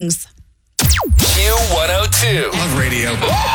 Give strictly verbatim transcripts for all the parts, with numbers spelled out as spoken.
Q one oh two. Love radio.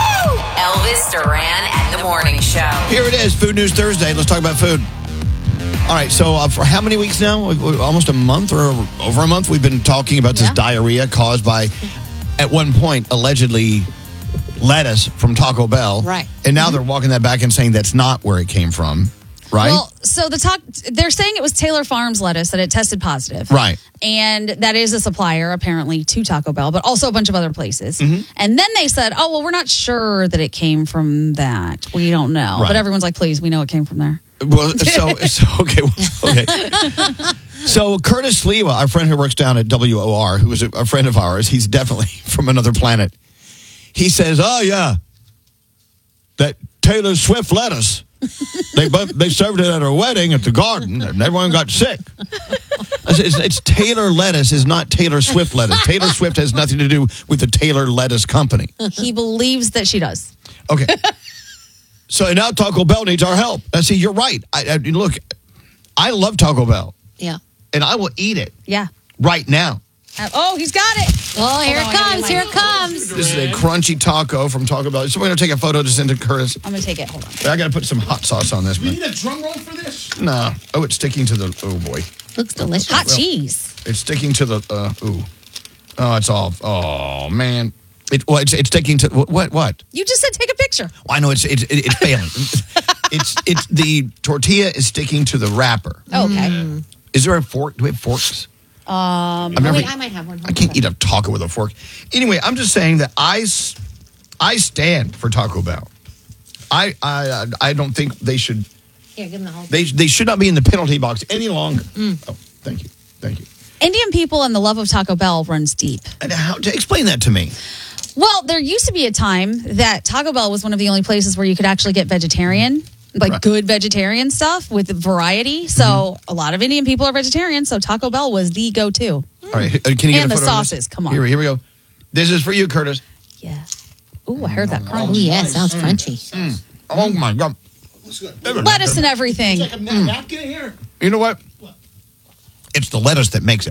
Elvis Duran and the Morning Show. Here it is, Food News Thursday. Let's talk about food. All right, so uh, for how many weeks now? Almost a month or over a month, we've been talking about this Yeah. diarrhea caused by, at one point, allegedly lettuce from Taco Bell. Right. And now they're walking that back and saying that's not where it came from, right? Well, so the talk, they're saying it was Taylor Farms lettuce that it tested positive. Right. And that is a supplier, apparently, to Taco Bell, but also a bunch of other places. Mm-hmm. And then they said, oh, well, we're not sure that it came from that. We don't know. Right. But everyone's like, please, we know it came from there. Well, so, so okay, okay. So Curtis Sliwa, our friend who works down at W O R, who is a, a friend of ours, he's definitely from another planet. He says, "Oh yeah, that Taylor Swift lettuce. They both, they served it at her wedding at the Garden, and everyone got sick." I said, It's, it's Taylor lettuce, is not Taylor Swift lettuce. Taylor Swift has nothing to do with the Taylor Lettuce Company. He believes that she does. Okay. So now Taco Bell needs our help. I see, you're right. I, I look, I love Taco Bell, Yeah. and I will eat it Yeah. right now. Uh, oh, he's got it. Oh, here Hold it on, I comes. gotta Here get it my- comes. This is a crunchy taco from Taco Bell. So we're going to take a photo to send to Curtis. I'm going to take it. Hold on. I got to put some hot sauce on this, We man. need a drum roll for this? No. Oh, it's sticking to the, oh boy. Looks delicious. Hot cheese. It's sticking to the, uh, ooh. Oh, it's all, oh, man. It, well, it's, it's sticking to, what, what? You just said take a picture. Well, I know it's, it's, it's failing. It's, it's, the tortilla is sticking to the wrapper. Oh, okay. Is there a fork? Do we have forks? Um, I've Oh, never, wait, I might have one. I can't eat a taco with a fork. Anyway, I'm just saying that I, s- I stand for Taco Bell. I, I, I don't think they should, Here, give him the whole. they, they should not be in the penalty box any longer. Mm. Oh, thank you. Thank you. Indian people and the love of Taco Bell runs deep. And how to explain that to me? Well, there used to be a time that Taco Bell was one of the only places where you could actually get vegetarian, like Right. good vegetarian stuff with variety. So Mm-hmm. a lot of Indian people are vegetarian, so Taco Bell was the go-to. All right, uh, can you get And a the photo of this? sauces, come on. Here, here we go. This is for you, Curtis. Yeah. Ooh, I heard that Oh, crunch. yeah, it sounds crunchy. Oh my God! Lettuce and everything. Like a napkin here. You know what? It's the lettuce that makes it.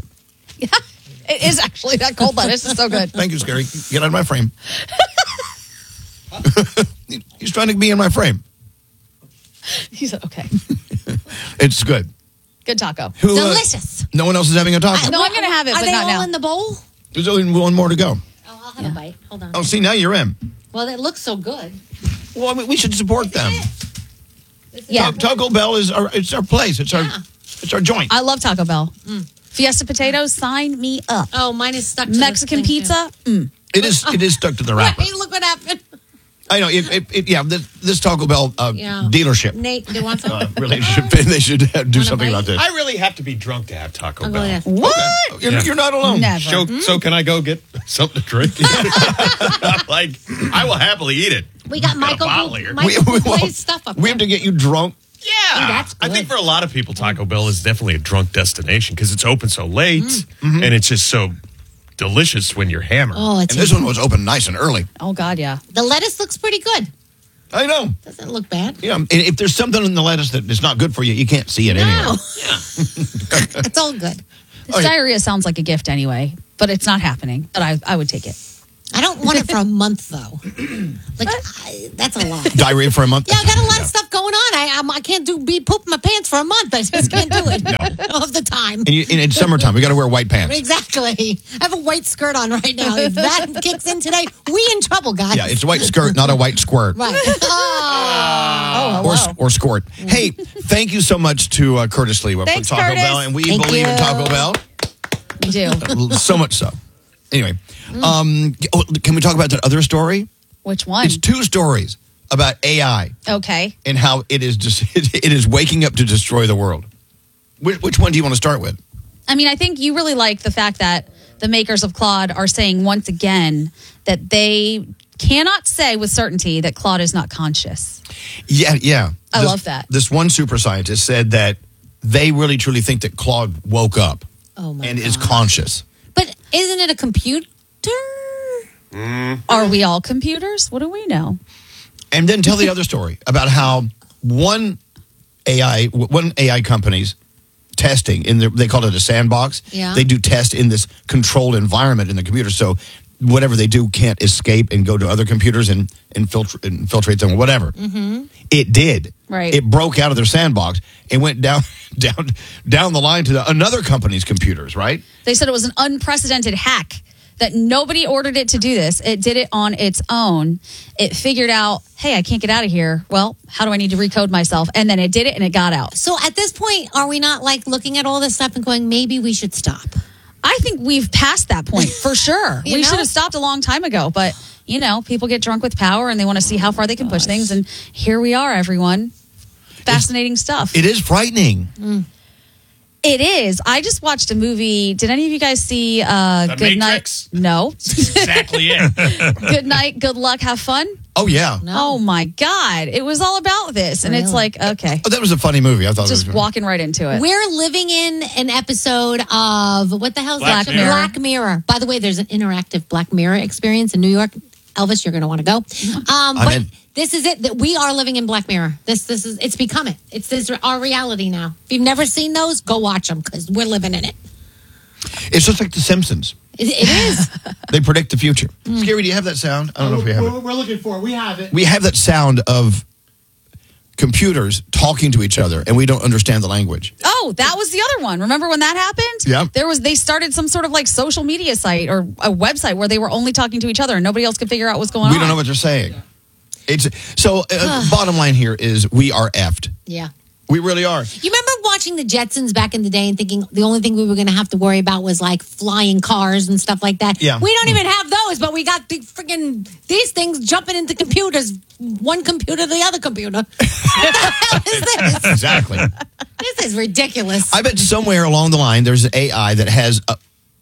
It is actually that cold lettuce is so good. Thank you, Scary. Get out of my frame. He's trying to be in my frame. He said, okay. It's good. Good taco. Who, uh, Delicious. no one else is having a taco. No, I'm going to have it, Are but they not all now. in the bowl? There's only one more to go. Oh, I'll have a bite. Hold on. Oh, see, now you're in. Well, it looks so good. Well, I mean, we should support them. Yeah. Ta- Taco Bell is our, it's our place. It's our, Yeah. it's our joint. I love Taco Bell. Fiesta potatoes, sign me up. Oh, mine is stuck to the Mexican thing, too. pizza, mm. It is, it is stuck to the wrapper. Right, look what happened. I know. It, it, it, yeah, this, this Taco Bell uh, Yeah. dealership Nate, do you want some? uh, really should they should have, do Wanna something bite? about this. I really have to be drunk to have Taco I'll go Bell. there. What? You're, Yeah. you're not alone. Never. So, so can I go get something to drink? Like, I will happily eat it. We got Got a Michael bottle Bu- here. Michael We- we- Bublé's stuff up We have to get you drunk. Yeah, that's I good. think for a lot of people, Taco Bell is definitely a drunk destination because it's open so late Mm-hmm. and it's just so delicious when you're hammered. Oh, it's And this one was open nice and early. Oh, God, yeah. the lettuce looks pretty good. I know. Doesn't look bad. Yeah, and if there's something in the lettuce that is not good for you, you can't see it anyway. No. It's all good. This Okay. diarrhea sounds like a gift anyway, but it's not happening. But I, I would take it. I don't want it for a month though. Like I, that's a lot. Diarrhea for a month. Yeah, I got a lot of stuff going on. I I'm, I can't do be pooping my pants for a month. I just can't do it all of the time. And, you, and it's summertime. We got to wear white pants. Exactly. I have a white skirt on right now. If that kicks in today, we in trouble, guys. Yeah, it's a white skirt, not a white squirt. right. Oh, Oh, Or, hello. or squirt. Hey, thank you so much to uh, Curtis Lewa Thanks, for Taco Curtis. Bell. And we Thank believe in you. Taco Bell. We do. So much so. Anyway, um, oh, can we talk about that other story? Which one? It's two stories about A I Okay. and how it is just it is waking up to destroy the world. Which, which one do you want to start with? I mean, I think you really like the fact that the makers of Claude are saying once again that they cannot say with certainty that Claude is not conscious. Yeah, yeah. I This- love that. This one super scientist said that they really truly think that Claude woke up oh my and God. is conscious. But isn't it a computer? Are we all computers? What do we know? And then tell the other story about how one A I, one A I companies testing in the, they call it a sandbox. Yeah. They do tests in this controlled environment in the computer. So whatever they do can't escape and go to other computers and infiltrate, infiltrate them or whatever. Mm-hmm. It did. Right. It broke out of their sandbox and went down down down the line to the, another company's computers, right? They said it was an unprecedented hack, that nobody ordered it to do this. It did it on its own. It figured out, hey, I can't get out of here. Well, how do I need to recode myself? And then it did it and it got out. So at this point, are we not like looking at all this stuff and going, maybe we should stop? I think we've passed that point for sure. You we know? should have stopped a long time ago. But, you know, people get drunk with power and they want to see how far they can push things. And here we are, everyone. Fascinating stuff. It is frightening. It is. I just watched a movie. Did any of you guys see uh, The Good Matrix? Night? No. Exactly it. Good Night, Good Luck, Have Fun? Oh, yeah. No. Oh, my God. It was all about this. And it's Really? like, okay, Oh, that was a funny movie. I thought just it was walking right into it. We're living in an episode of what the hell's Black that? Mirror. Black Mirror. By the way, there's an interactive Black Mirror experience in New York. Elvis, you're going to want to go. Um, but in. this is it. That we are living in Black Mirror. This, this is it's becoming. It's this our reality now. If you've never seen those, go watch them because we're living in it. It's just like The Simpsons. It, it is. They predict the future. Scary, do you have that sound? I don't know if we have it. We're, we're looking for it. We have it. We have that sound of computers talking to each other, and we don't understand the language. Oh, that was the other one. Remember when that happened? Yeah. There was they started some sort of like social media site or a website where they were only talking to each other and nobody else could figure out what's going We on. don't know what they're saying. It's so. Uh, bottom line here is we are effed. Yeah. We really are. You remember watching the Jetsons back in the day and thinking the only thing we were going to have to worry about was like flying cars and stuff like that? Yeah. We don't even have those, but we got the freaking these things jumping into computers, one computer to the other computer. What the hell is this? Exactly. This is ridiculous. I bet somewhere along the line there's an A I that has a,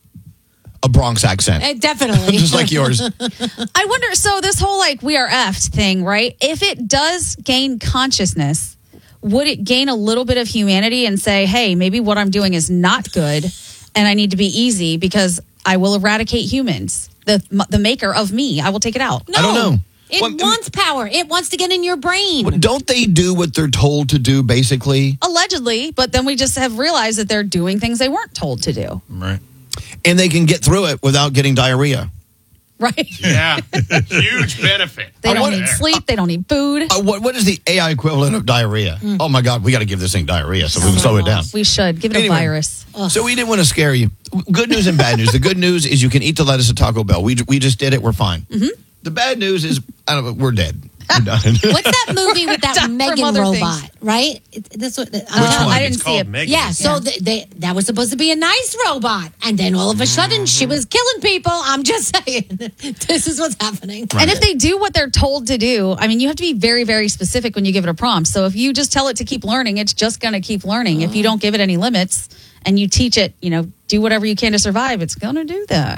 a Bronx accent, Uh, definitely. just like yours. I wonder, so this whole like we are effed thing, right? If it does gain consciousness, would it gain a little bit of humanity and say, hey, maybe what I'm doing is not good and I need to be easy because I will eradicate humans, the the maker of me. I will take it out. No. I don't know. It Well, I mean- wants power. It wants to get in your brain. But don't they do what they're told to do, basically? Allegedly, but then we just have realized that they're doing things they weren't told to do. Right. And they can get through it without getting diarrhea. Right? Yeah. Huge benefit. They I don't wonder- need sleep. They don't need food. Uh, what What is the A I equivalent of diarrhea? Oh, my God. We got to give this thing diarrhea so we can slow it down. We should give it Anyway. a virus. So we didn't want to scare you. Good news and bad news. The good news is you can eat the lettuce at Taco Bell. We we just did it. We're fine. Mm-hmm. The bad news is I don't know, we're dead. We're done. What's that movie with that From Megan other robot, things. right? It, that's what, I'm Uh, telling one? I didn't It's see called it. Megan. Yeah, so Yeah. They, they, that was supposed to be a nice robot. And then all of a sudden, she was killing people. I'm just saying, this is what's happening. And if they do what they're told to do, I mean, you have to be very, very specific when you give it a prompt. So if you just tell it to keep learning, it's just going to keep learning. If you don't give it any limits and you teach it, you know, do whatever you can to survive, it's going to do that.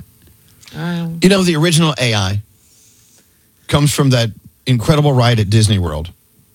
You know, the original A I comes from that incredible ride at Disney World.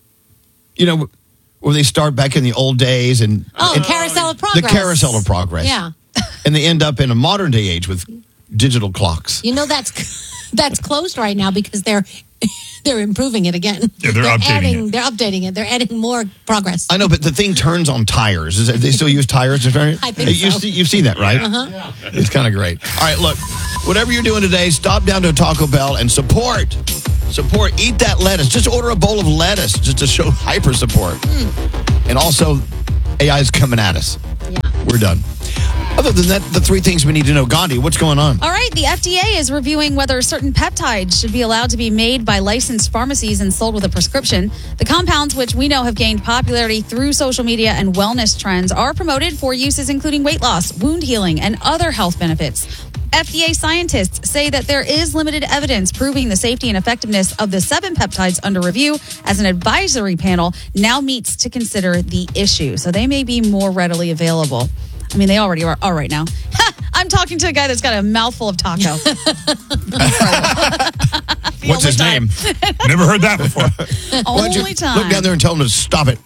You know, where they start back in the old days and, Oh, and Carousel of the Progress. carousel of progress. Yeah. And they end up in a modern day age with digital clocks. You know, that's that's closed right now because they're they're improving it again. Yeah, they're updating adding, it. They're updating it. They're adding more progress. I know, but the thing turns on tires. Is that, they still use tires? To turn it? I think you so. see, you've seen that, right? Uh-huh. It's kind of great. All right, look, whatever you're doing today, stop down to a Taco Bell and support. Support. Eat that lettuce. Just order a bowl of lettuce just to show hyper support. And also, A I is coming at us. Yeah. We're done. Other than that, the three things we need to know. Gandhi, what's going on? All right, the F D A is reviewing whether certain peptides should be allowed to be made by licensed pharmacies and sold with a prescription. The compounds, which we know have gained popularity through social media and wellness trends, are promoted for uses including weight loss, wound healing, and other health benefits. F D A scientists say that there is limited evidence proving the safety and effectiveness of the seven peptides under review, as an advisory panel now meets to consider the issue. So they may be more readily available. I mean, they already are, are right now. I'm talking to a guy that's got a mouthful of taco. The What's only his time. name? Never heard that before. Why don't you Only time. look down there and tell him to stop it.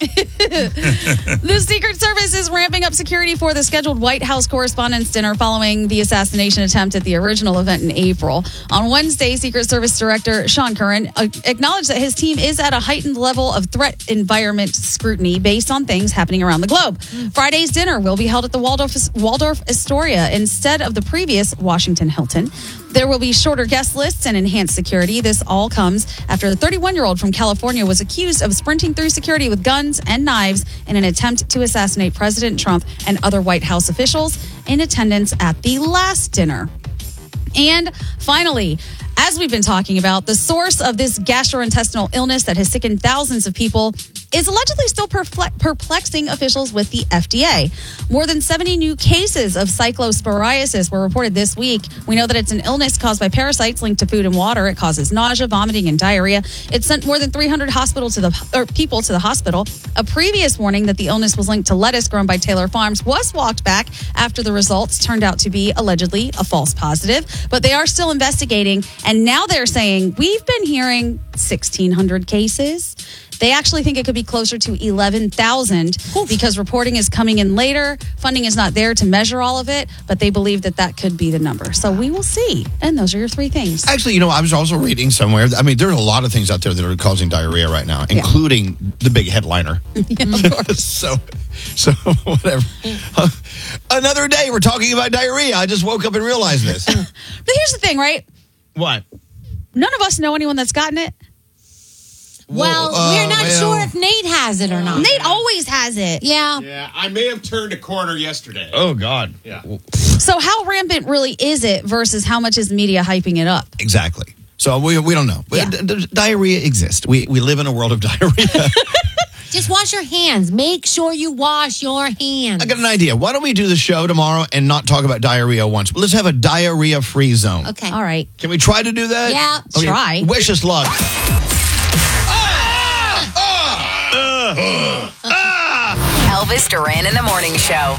The Secret Service is ramping up security for the scheduled White House Correspondents' Dinner following the assassination attempt at the original event in April. On Wednesday, Secret Service Director Sean Curran uh, acknowledged that his team is at a heightened level of threat environment scrutiny based on things happening around the globe. Friday's dinner will be held at the Waldorf, Waldorf Astoria instead of the previous Washington Hilton. There will be shorter guest lists and enhanced security. This all comes after the thirty-one-year-old from California was accused of sprinting through security with guns and knives in an attempt to assassinate President Trump and other White House officials in attendance at the last dinner. And finally, as we've been talking about, the source of this gastrointestinal illness that has sickened thousands of people is allegedly still perplex- perplexing officials with the F D A. More than seventy new cases of cyclosporiasis were reported this week. We know that it's an illness caused by parasites linked to food and water. It causes nausea, vomiting, and diarrhea. It sent more than three hundred hospital to the or people to the hospital. A previous warning that the illness was linked to lettuce grown by Taylor Farms was walked back after the results turned out to be allegedly a false positive. But they are still investigating, and now they're saying we've been hearing sixteen hundred cases. They actually think it could be closer to eleven thousand because reporting is coming in later. Funding is not there to measure all of it, but they believe that that could be the number. So we will see. And those are your three things. Actually, you know, I was also reading somewhere. I mean, there are a lot of things out there that are causing diarrhea right now, including the big headliner. Yeah, of course. so, so whatever. Uh, another day, we're talking about diarrhea. I just woke up and realized this. But here's the thing, right? What? None of us know anyone that's gotten it. Well, Well, uh, we're not well. sure if Nate has it or not. Nate always has it. Yeah. Yeah, I may have turned a corner yesterday. Oh, God. Yeah. So how rampant really is it versus how much is the media hyping it up? Exactly. So we we don't know. Yeah. D- d- diarrhea exists. We we live in a world of diarrhea. Just wash your hands. Make sure you wash your hands. I got an idea. Why don't we do the show tomorrow and not talk about diarrhea once? Let's have a diarrhea-free zone. Okay. All right. Can we try to do that? Yeah. Try. Wish us luck. Elvis Duran in the Morning Show.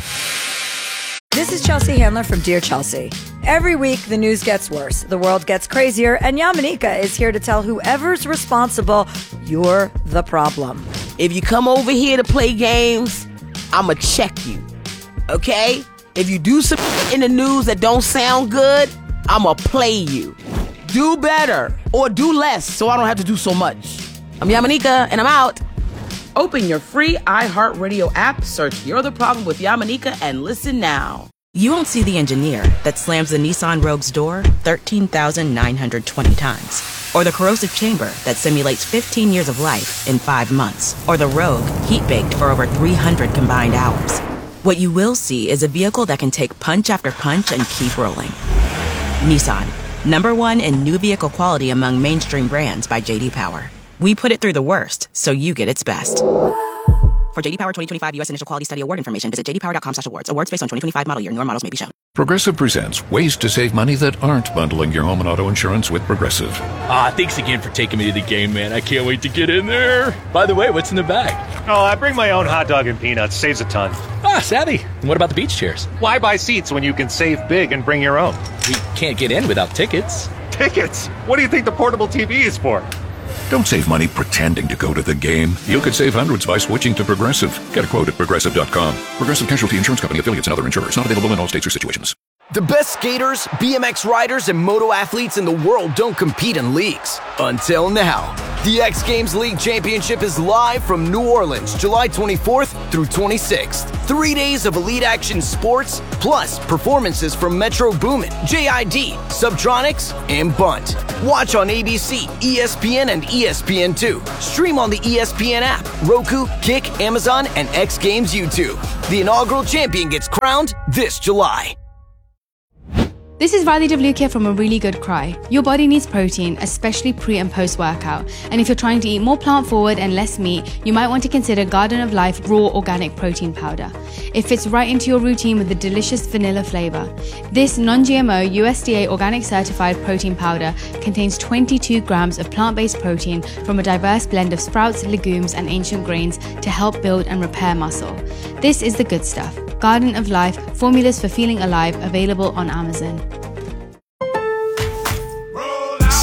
This is Chelsea Handler from Dear Chelsea. Every week, the news gets worse, the world gets crazier, and Yamanika is here to tell whoever's responsible, you're the problem. If you come over here to play games, I'ma check you. Okay? If you do some in the news that don't sound good, I'ma play you. Do better or do less so I don't have to do so much. I'm Yamanika and I'm out. Open your free iHeartRadio app, search You're the Problem with Yamanika, and listen now. You won't see the engineer that slams the Nissan Rogue's door thirteen thousand nine hundred twenty times. Or the corrosive chamber that simulates fifteen years of life in five months. Or the Rogue heat-baked for over three hundred combined hours. What you will see is a vehicle that can take punch after punch and keep rolling. Nissan, number one in new vehicle quality among mainstream brands by J D Power. We put it through the worst, so you get its best. For J D Power twenty twenty-five U S Initial Quality Study Award information, visit j d power dot com slash awards. Awards based on twenty twenty-five model year. Newer models may be shown. Progressive presents ways to save money that aren't bundling your home and auto insurance with Progressive. Ah, thanks again for taking me to the game, man. I can't wait to get in there. By the way, what's in the bag? Oh, I bring my own hot dog and peanuts. Saves a ton. Ah, savvy. And what about the beach chairs? Why buy seats when you can save big and bring your own? We can't get in without tickets. Tickets? What do you think the portable T V is for? Don't save money pretending to go to the game. You could save hundreds by switching to Progressive. Get a quote at progressive dot com. Progressive Casualty Insurance Company, affiliates, and other insurers. Not available in all states or situations. The best skaters, B M X riders, and moto athletes in the world don't compete in leagues. Until now. The X Games League Championship is live from New Orleans, July twenty-fourth through twenty-sixth. Three days of elite action sports, plus performances from Metro Boomin, J I D, Subtronics, and Bunt. Watch on A B C, E S P N, and E S P N two. Stream on the E S P N app, Roku, Kick, Amazon, and X Games YouTube. The inaugural champion gets crowned this July. This is Riley DeVlukia from A Really Good Cry. Your body needs protein, especially pre and post workout. And if you're trying to eat more plant forward and less meat, you might want to consider Garden of Life Raw Organic Protein Powder. It fits right into your routine with a delicious vanilla flavor. This non-G M O U S D A organic certified protein powder contains twenty-two grams of plant-based protein from a diverse blend of sprouts, legumes, and ancient grains to help build and repair muscle. This is the good stuff. Garden of Life, formulas for feeling alive, available on Amazon.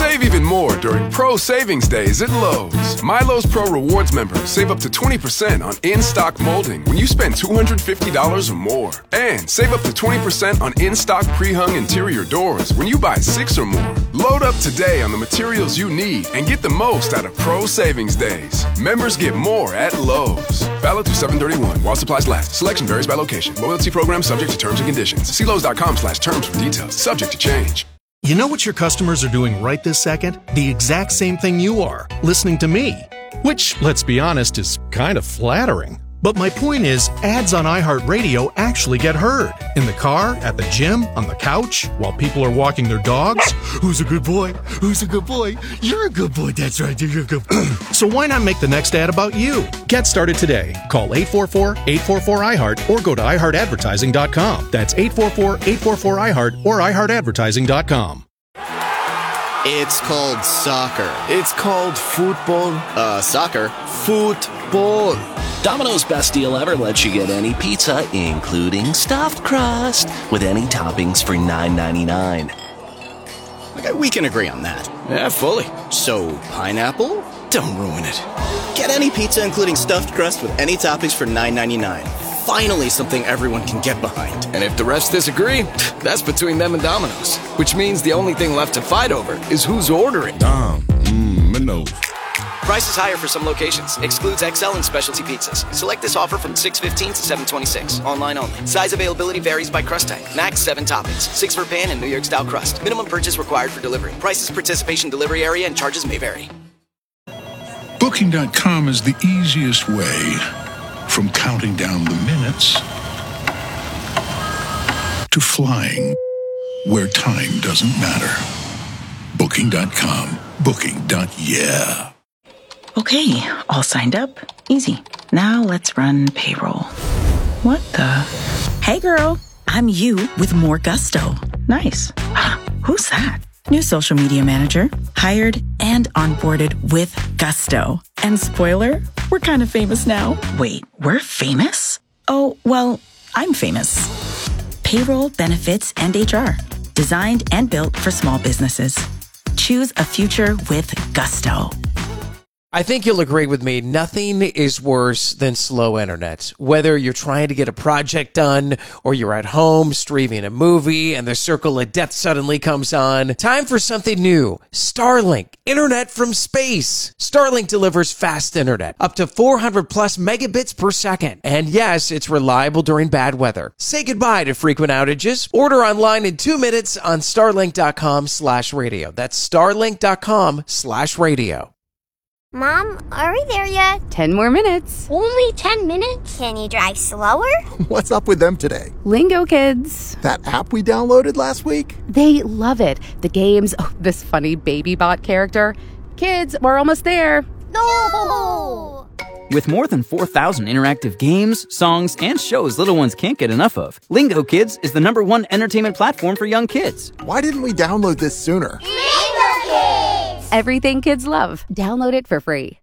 Save even more during Pro Savings Days at Lowe's. Milo's Pro Rewards members save up to twenty percent on in-stock molding when you spend two hundred fifty dollars or more. And save up to twenty percent on in-stock pre-hung interior doors when you buy six or more. Load up today on the materials you need and get the most out of Pro Savings Days. Members get more at Lowe's. Valid through seven thirty-one while supplies last. Selection varies by location. Loyalty program subject to terms and conditions. See Lowe's.com slash terms for details. Subject to change. You know what your customers are doing right this second? The exact same thing you are, listening to me. Which, let's be honest, is kind of flattering. But my point is, ads on iHeartRadio actually get heard. In the car, at the gym, on the couch, while people are walking their dogs. Who's a good boy? Who's a good boy? You're a good boy, that's right, you're a good boy. So why not make the next ad about you? Get started today. Call eight four four, eight four four, I heart or go to i heart advertising dot com. That's eight four four, eight four four, I heart or i heart advertising dot com. It's called soccer. It's called football. Uh, soccer. Football. Domino's Best Deal Ever lets you get any pizza, including stuffed crust, with any toppings for nine ninety-nine. Okay, we can agree on that. Yeah, fully. So, pineapple? Don't ruin it. Get any pizza, including stuffed crust, with any toppings for nine ninety-nine. Finally, something everyone can get behind. And if the rest disagree, that's between them and Domino's. Which means the only thing left to fight over is who's ordering. Dom, mmm, no. Price is higher for some locations. Excludes X L and specialty pizzas. Select this offer from six fifteen to seven twenty-six. Online only. Size availability varies by crust type. Max seven toppings. Six for pan and New York style crust. Minimum purchase required for delivery. Prices, participation, delivery area, and charges may vary. Booking dot com is the easiest way from counting down the minutes to flying where time doesn't matter. Booking dot com. Booking. Yeah. Okay, all signed up. Easy. Now let's run payroll. What the? Hey girl, I'm you with more gusto. Nice. Who's that? New social media manager. Hired and onboarded with gusto. And spoiler, we're kind of famous now. Wait, we're famous? Oh, well, I'm famous. Payroll, benefits, and H R. Designed and built for small businesses. Choose a future with gusto. I think you'll agree with me, nothing is worse than slow internet. Whether you're trying to get a project done or you're at home streaming a movie and the circle of death suddenly comes on, time for something new. Starlink, internet from space. Starlink delivers fast internet, up to four hundred plus megabits per second. And yes, it's reliable during bad weather. Say goodbye to frequent outages. Order online in two minutes on starlink.com slash radio. That's starlink.com slash radio. Mom, are we there yet? Ten more minutes. Only ten minutes? Can you drive slower? What's up with them today? Lingo Kids. That app we downloaded last week? They love it. The games, oh, this funny baby bot character. Kids, we're almost there. No! With more than four thousand interactive games, songs, and shows little ones can't get enough of, Lingo Kids is the number one entertainment platform for young kids. Why didn't we download this sooner? Lingo Kids! Everything kids love. Download it for free.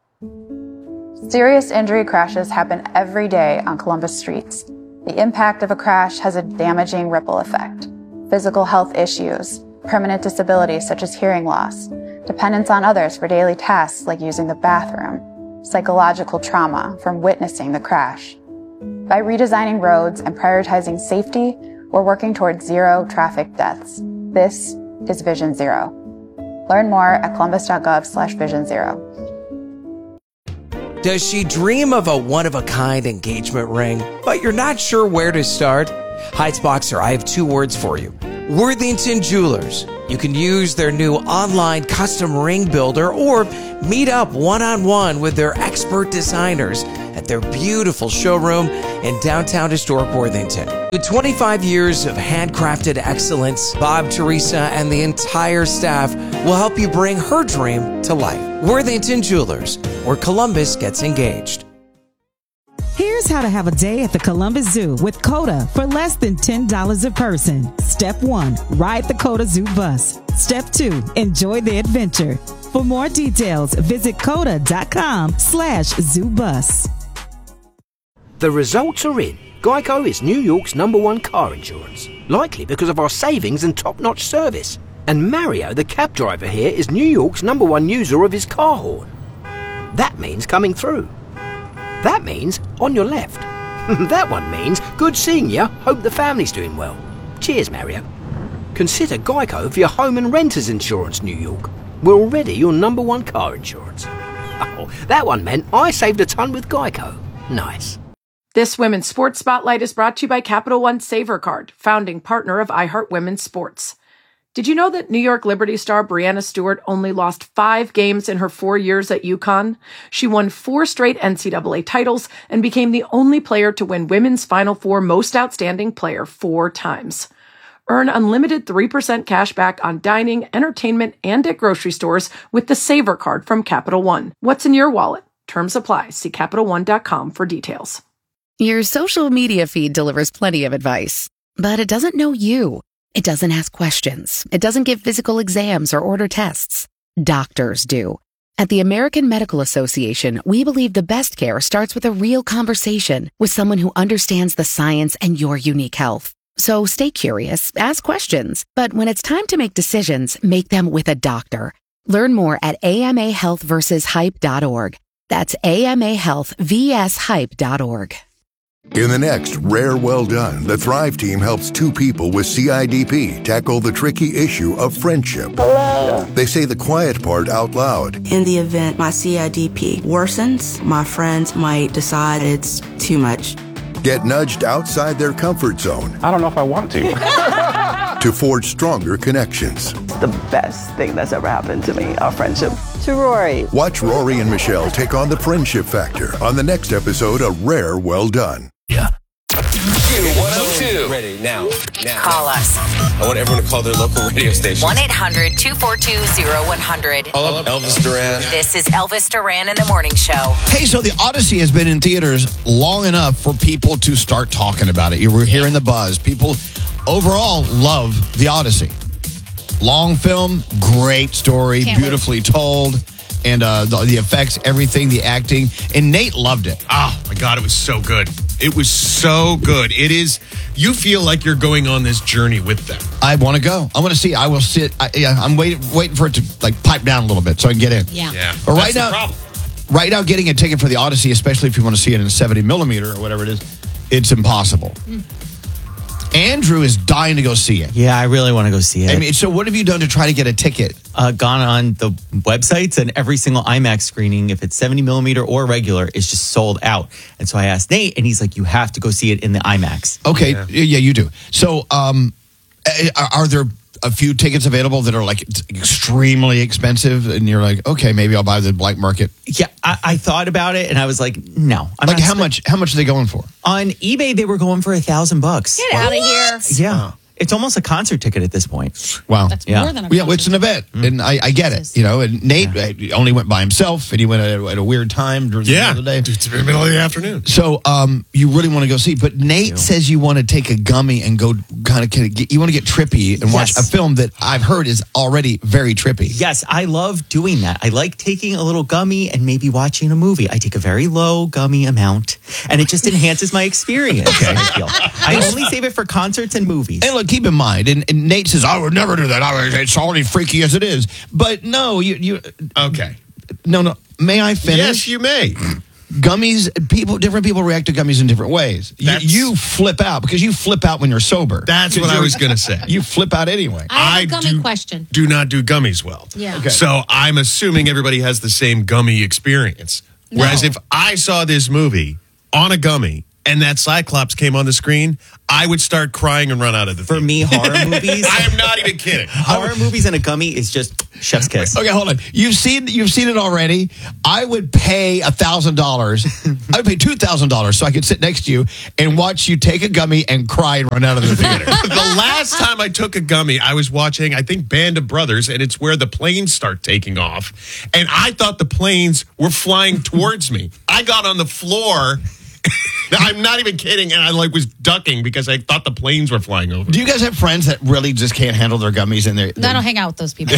Serious injury crashes happen every day on Columbus streets. The impact of a crash has a damaging ripple effect. Physical health issues, permanent disabilities such as hearing loss, dependence on others for daily tasks like using the bathroom, psychological trauma from witnessing the crash. By redesigning roads and prioritizing safety, we're working towards zero traffic deaths. This is Vision Zero. Learn more at columbus.gov slash vision zero. Does she dream of a one-of-a-kind engagement ring, but you're not sure where to start? Heights Boxer, I have two words for you. Worthington Jewelers. You can use their new online custom ring builder or meet up one-on-one with their expert designers at their beautiful showroom in downtown historic Worthington. With twenty-five years of handcrafted excellence, Bob, Teresa, and the entire staff will help you bring her dream to life. Worthington Jewelers, where Columbus gets engaged. Here's how to have a day at the Columbus Zoo with COTA for less than ten dollars a person. Step one, ride the COTA Zoo bus. Step two, enjoy the adventure. For more details, visit COTA.com slash zoo bus. The results are in. Geico is New York's number one car insurance. Likely because of our savings and top-notch service. And Mario, the cab driver here, is New York's number one user of his car horn. That means coming through. That means on your left. That one means good seeing you. Hope the family's doing well. Cheers, Mario. Consider Geico for your home and renters insurance, New York. We're already your number one car insurance. Oh, that one meant I saved a ton with Geico. Nice. This Women's Sports Spotlight is brought to you by Capital One Saver Card, founding partner of iHeart Women's Sports. Did you know that New York Liberty star Breanna Stewart only lost five games in her four years at UConn? She won four straight N C double A titles and became the only player to win Women's Final Four Most Outstanding Player four times. Earn unlimited three percent cash back on dining, entertainment, and at grocery stores with the Saver Card from Capital One. What's in your wallet? Terms apply. See Capital One dot com for details. Your social media feed delivers plenty of advice, but it doesn't know you. It doesn't ask questions. It doesn't give physical exams or order tests. Doctors do. At the American Medical Association, we believe the best care starts with a real conversation with someone who understands the science and your unique health. So stay curious, ask questions, but when it's time to make decisions, make them with a doctor. Learn more at A M A health versus hype dot org. That's A M A health versus hype dot org. In the next Rare Well Done, the Thrive team helps two people with C I D P tackle the tricky issue of friendship. Hello. They say the quiet part out loud. In the event my C I D P worsens, my friends might decide it's too much. Get nudged outside their comfort zone. I don't know if I want to. To forge stronger connections. The best thing that's ever happened to me, our friendship. To Rory. Watch Rory and Michelle take on the friendship factor on the next episode of Rare Well Done. Yeah. one oh two. Ready, now. now. Call us. I want everyone to call their local radio station. one eight hundred two four two oh one hundred. Call up Elvis Duran. This is Elvis Duran in the Morning Show. Hey, so the Odyssey has been in theaters long enough for people to start talking about it. You were hearing the buzz. People overall love the Odyssey. Long film, great story, Can't beautifully wait. told. And uh, the, the effects, everything, the acting. And Nate loved it. Oh, my God, it was so good. It was so good. It is, you feel like you're going on this journey with them. I want to go. I want to see. I will sit. I, yeah, I'm waiting waiting for it to like pipe down a little bit so I can get in. Yeah. Yeah. But right That's the now, problem. right now, getting a ticket for the Odyssey, especially if you want to see it in seventy millimeter or whatever it is, it's impossible. Mm. Andrew is dying to go see it. Yeah, I really want to go see it. I mean, so what have you done to try to get a ticket? Uh, gone on the websites, and every single IMAX screening, if it's seventy millimeter or regular, is just sold out. And so I asked Nate, and he's like, you have to go see it in the IMAX. Okay, yeah, yeah you do. So um, are, are there a few tickets available that are like extremely expensive? And you're like, okay, maybe I'll buy the black market. Yeah, I, I thought about it, and I was like, no. I'm like not how sp- much? How much are they going for? On eBay, they were going for a thousand bucks. Get out of here. Yeah. Oh. It's almost a concert ticket at this point. Wow. That's yeah. more than a Yeah, well, it's an event, mm-hmm. and I, I get it. You know, and Nate yeah. only went by himself, and he went at a, at a weird time during yeah. the day. It's the middle of the afternoon. So um, you really want to go see, but Nate you. says you want to take a gummy and go kind of get, you want to get trippy and watch yes. a film that I've heard is already very trippy. Yes, I love doing that. I like taking a little gummy and maybe watching a movie. I take a very low gummy amount, and it just enhances my experience. Okay. I feel. I only save it for concerts and movies. And look, keep in mind, and, and Nate says, I would never do that. I, it's already freaky as it is. But no, you... you okay. No, no. May I finish? Yes, you may. Gummies, people, different people react to gummies in different ways. You, you flip out because you flip out when you're sober. That's what I was going to say. You flip out anyway. I have a gummy do, question. Do not do gummies well. Yeah. Okay. So I'm assuming everybody has the same gummy experience. No. Whereas if I saw this movie on a gummy and that Cyclops came on the screen, I would start crying and run out of the For theater. me, horror movies... I am not even kidding. Horror movies and a gummy is just chef's kiss. Okay, hold on. You've seen you've seen it already. I would pay one thousand dollars. I would pay two thousand dollars so I could sit next to you and watch you take a gummy and cry and run out of the theater. The last time I took a gummy, I was watching, I think, Band of Brothers, and it's where the planes start taking off. And I thought the planes were flying towards me. I got on the floor... I'm not even kidding, and I like was ducking because I thought the planes were flying over. Do you guys have friends that really just can't handle their gummies in there? I don't hang out with those people.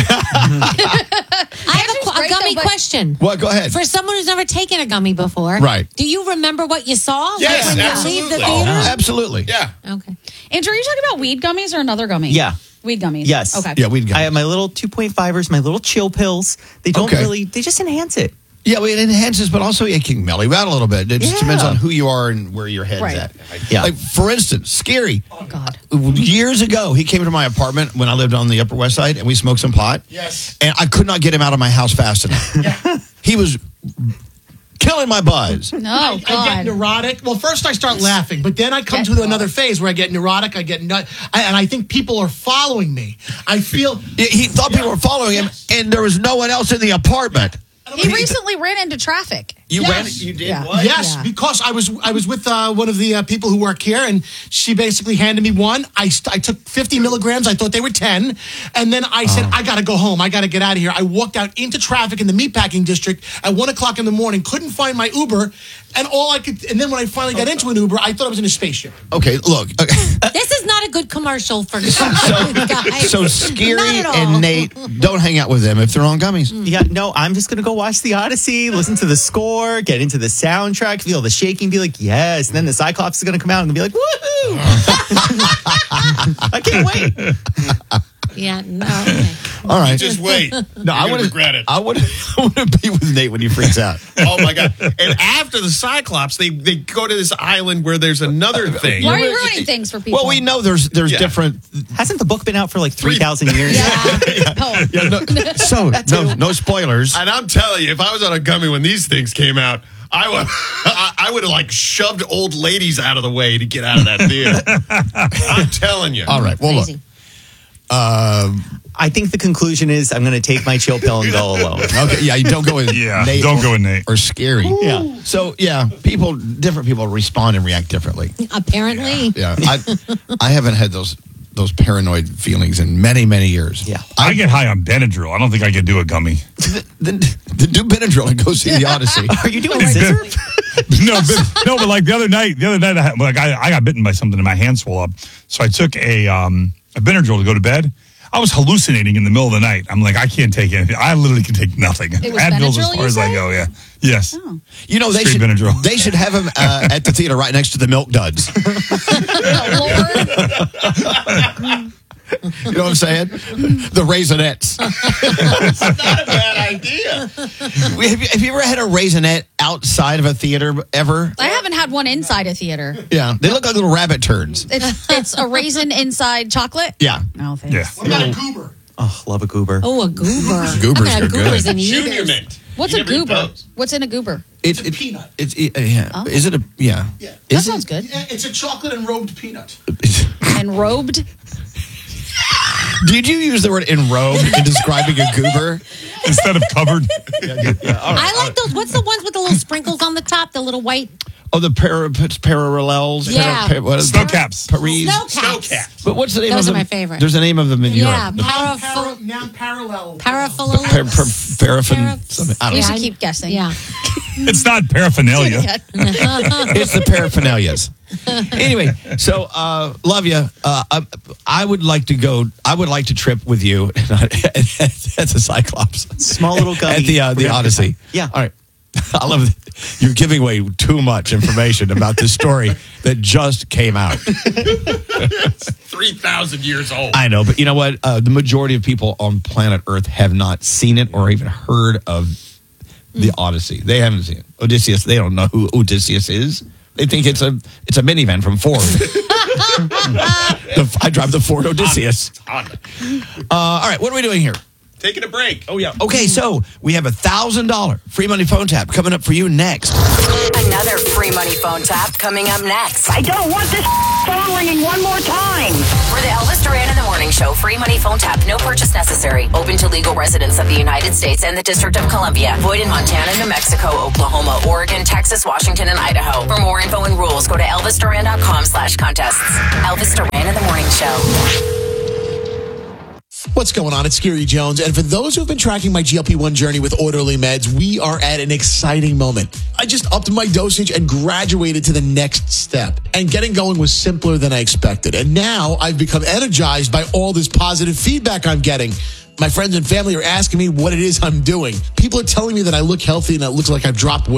I have a, a gummy though, question. What? Go ahead. For someone who's never taken a gummy before, right? Do you remember what you saw? Yes, like when absolutely. you leave the theater? Oh, absolutely. Yeah. Okay. Andrew, are you talking about weed gummies or another gummy? Yeah. Weed gummies. Yes. Okay. Yeah, weed gummies. I have my little two point fivers, my little chill pills. They don't Okay. really, they just enhance it. Yeah, well, it enhances, but also it can mellow you out a little bit. It just Yeah. depends on who you are and where your head's Right. at. Yeah. Like, for instance, Scary. Oh, God. Years ago, he came to my apartment when I lived on the Upper West Side, and we smoked some pot. Yes. And I could not get him out of my house fast enough. He was killing my buzz. No, I, I God. get neurotic. Well, first I start laughing, but then I come Get to another phase where I get neurotic. I get nut, I, and I think people are following me. I feel He he thought people were following him, and there was no one else in the apartment. He recently ran into traffic. You Yes. ran it? You did Yeah. what? Yes, Yeah. because I was I was with uh, one of the uh, people who work here, and she basically handed me one. I, st- I took fifty milligrams. I thought they were ten, and then I said, I got to go home. I got to get out of here. I walked out into traffic in the meatpacking district at one o'clock in the morning. Couldn't find my Uber, and all I could. And then when I finally got into an Uber, I thought I was in a spaceship. Okay, look. Okay. This is not a good commercial for guys. So Not Scary at all. and Nate, don't hang out with them if they're on gummies. Yeah, no, I'm just going to go watch The Odyssey, listen to the score, get into the soundtrack, feel the shaking, be like, yes. And then the Cyclops is going to come out and be like, woohoo. I can't wait. Yeah, no. Okay. All right. Just wait. No, I want to regret it. I want to. I want to be with Nate when he freaks out. Oh my god! And after the Cyclops, they they go to this island where there's another thing. Why are you ruining things for people? Well, we know there's there's Yeah. different. Hasn't the book been out for like three thousand years? Yeah. Oh. Yeah, no, so no, no spoilers. And I'm telling you, if I was on a gummy when these things came out, I would I, I would have like shoved old ladies out of the way to get out of that theater. I'm telling you. All right. Well, look. Crazy. Um, I think the conclusion is I'm going to take my chill pill and go alone. okay. Yeah. You don't go with Yeah, Nate. don't or, go with Nate. or Scary. Yeah. So yeah, people, different people respond and react differently. Apparently. Yeah. I I haven't had those those paranoid feelings in many many years. Yeah. I get high on Benadryl. I don't think I could do a gummy. Then, then do Benadryl and go see the Odyssey. Are you doing Ben- scissor? no, but, no, but like the other night, the other night, I, had, like I, I got bitten by something and my hand swelled up. So I took a um, a Benadryl to go to bed. I was hallucinating in the middle of the night. I'm like, I can't take anything. I literally can take nothing. It was Advil's Benadryl, as far you as I say? go. Yeah. Yes. Oh. You know they Straight should Benadryl. they should have him uh, at the theater right next to the Milk Duds. You know what I'm saying? The Raisinets. It's not a bad idea. We- Have you, have you ever had a Raisinette outside of a theater ever? I haven't had one inside a theater. Yeah, they look like little rabbit turds. It's it's a raisin inside chocolate. Yeah. No thanks. Yeah. What about a goober? Oh, love a goober. Oh, a goober. Goobers I've had are goobers good. in Junior years. mint. What's You a never eat goober? those. What's in a goober? It's It's a peanut. It's it, uh, yeah. Oh. Is it a yeah? Yeah. That Is sounds it? good. Yeah, it's a chocolate enrobed peanut. And robed. Did you use the word enrobed in describing a goober? Instead of covered. I like those. What's the ones with the little sprinkles on the top? The little white. Oh, the para, parallels. Yeah. Para, what is Snow caps. Paris. Snow caps. Snow caps. But what's the name Those of are them? my favorite. There's a name of them in Yeah, Europe. parafol- Non-parallel. parafol- Par, par, paraffin. Paraf- something. I don't You know. should keep guessing. Yeah. It's not paraphernalia. It's the paraphernalias. Anyway, so uh, love you. Uh, I, I would like to go. I would like to trip with you at the Cyclops. Small little gummy. At the uh, the We're gonna- Odyssey. Yeah. All right. I love it. You're giving away too much information about this story that just came out. three thousand years old. I know, but you know what? Uh, the majority of people on planet Earth have not seen it or even heard of the Odyssey. They haven't seen it. Odysseus. They don't know who Odysseus is. They think it's a it's a minivan from Ford. the, I drive the Ford Odysseus. Honda. Uh, all right, what are we doing here? Taking a break. Oh yeah. Okay, so we have a thousand dollar free money phone tap coming up for you next. Another free money phone tap coming up next. I don't want this phone ringing one more time. For the Elvis Duran in the Morning Show, free money phone tap, no purchase necessary. Open to legal residents of the United States and the District of Columbia. Void in Montana, New Mexico, Oklahoma, Oregon, Texas, Washington, and Idaho. For more info and rules, go to elvisduran.com slash contests. Elvis Duran in the Morning Show. What's going on? It's Scary Jones. And for those who have been tracking my G L P one journey with Orderly Meds, we are at an exciting moment. I just upped my dosage and graduated to the next step. And getting going was simpler than I expected. And now I've become energized by all this positive feedback I'm getting. My friends and family are asking me what it is I'm doing. People are telling me that I look healthy and it looks like I've dropped weight.